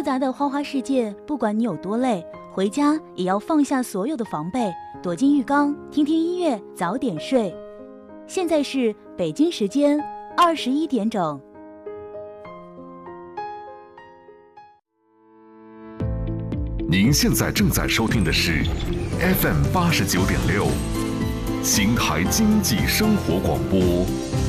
杂的花花世界，不管你有多累，回家也要放下所有的防备，躲进浴缸，听听音乐，早点睡。现在是北京时间21点整。 您现在正在收听的是 FM 89.6，邢台经济生活广播。